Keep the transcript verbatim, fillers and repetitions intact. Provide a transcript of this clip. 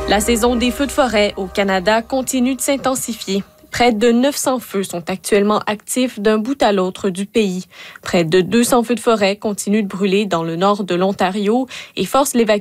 La saison des feux de forêt au Canada continue de s'intensifier. Près de neuf cents feux sont actuellement actifs d'un bout à l'autre du pays. Près de deux cents feux de forêt continuent de brûler dans le nord de l'Ontario et forcent l'évacuation